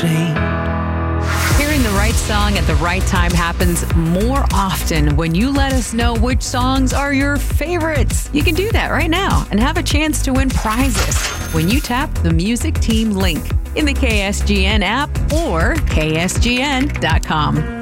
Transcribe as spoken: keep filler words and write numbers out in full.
ashamed. Hearing the right song at the right time happens more often when you let us know which songs are your favorites. You can do that right now and have a chance to win prizes when you tap the Music Team link in the K S G N app or K S G N dot com.